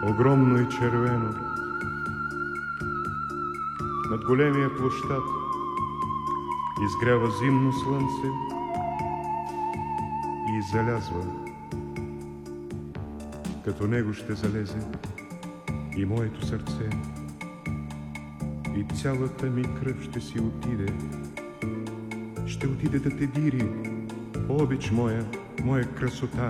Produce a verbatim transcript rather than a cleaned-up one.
огромно и червено. Над големия площад изгрява зимно слънце и залязва. Като него ще залезе и моето сърце, и цялата ми кръв ще си отиде. Ще отиде да те дири, обич моя, моя красота.